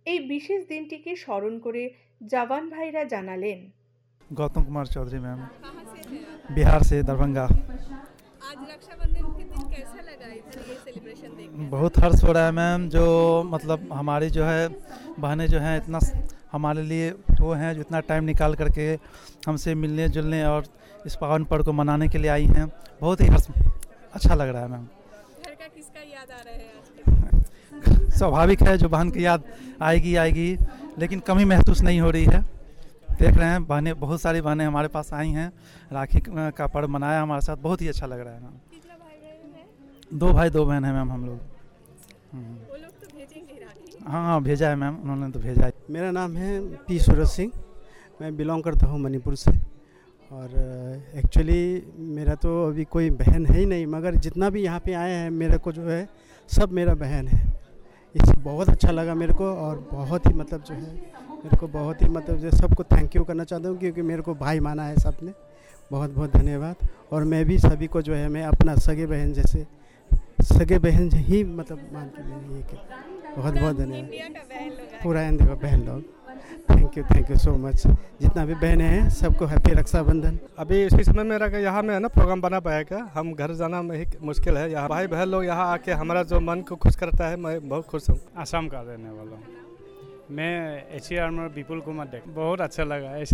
এই বিশেষ দিনটিকে স্মরণ করে জওয়ান ভাইরা জানালেন। गौतम कुमार चौधरी मैम, कहाँ से हैं आप? बिहार से, दरभंगा। आज रक्षाबंधन के दिन कैसा लगा इधर ये सेलिब्रेशन देखकर? बहुत हर्ष हो रहा है मैम, जो मतलब हमारी जो है बहनें जो हैं इतना हमारे लिए वो हैं जो इतना टाइम निकाल करके हमसे मिलने जुलने और इस पावन पर्व को मनाने के लिए आई हैं। बहुत ही हर्ष अच्छा लग रहा है मैम। घर का किसका याद आ रहा है आज के दिन? स्वाभाविक है, जो बहन की याद आएगी, लेकिन कमी महसूस नहीं हो रही है। देख रहे हैं बहनें, बहुत सारी बहनें हमारे पास आई हैं, राखी का पर्व मनाया हमारे साथ, बहुत ही अच्छा लग रहा है मैम। कितना भाई बहन है? 2 भाई 2 बहन हैं मैम हम लोग। वो लोग तो भेजेंगे राखी। हाँ भेजा है मैम, उन्होंने तो भेजा है। मेरा नाम है पी सूरज सिंह, मैं बिलोंग करता हूँ मणिपुर से। और एक्चुअली मेरा तो अभी कोई बहन है ही नहीं, मगर जितना भी यहाँ पे आए हैं मेरे को जो है सब मेरा बहन है। इससे बहुत अच्छा लगा मेरे को, और बहुत ही मतलब जो है मेरे को बहुत ही मतलब जो सबको थैंक यू करना चाहता हूँ, क्योंकि मेरे को भाई माना है सबने। बहुत बहुत धन्यवाद। और मैं भी सभी को जो है मैं अपना सगे बहन जैसे सगे बहन ही मतलब मान के मैंने ये किया। बहुत बहुत धन्यवाद। इंडिया का बहन लोग आए। पूरा इंडिया का बहन लोग, थैंक यू सो मच। जितना भी बहनें हैं सबको हैप्पी रक्षाबंधन। अभी इसी समय मेरा यहाँ में है ना प्रोग्राम बना पाएगा, हम घर जाना में ही मुश्किल है। यहाँ भाई बहन लोग यहाँ आके हमारा जो मन को खुश करता है, मैं बहुत खुश हूँ। आसाम का रहने वाला हूँ मैं। एशिया आर्मर विपुल कुमार देख, बहुत अच्छा लगा। ऐसा